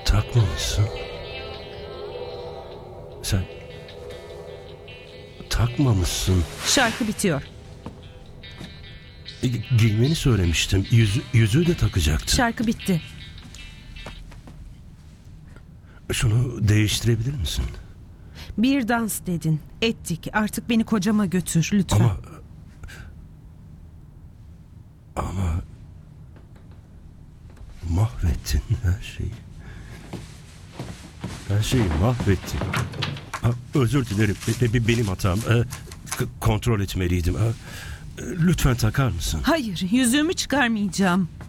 Takmamışsın. Sen takmamışsın. Şarkı bitiyor. Giymeni söylemiştim. Yüzüğü de takacaktın. Şarkı bitti. Şunu değiştirebilir misin? Bir dans dedin. Ettik. Artık beni kocama götür lütfen. Ama mahvettin her şeyi. Her şeyi mahvettin. Özür dilerim. Benim hatam. Kontrol etmeliydim. Lütfen takar mısın? Hayır, yüzüğümü çıkarmayacağım.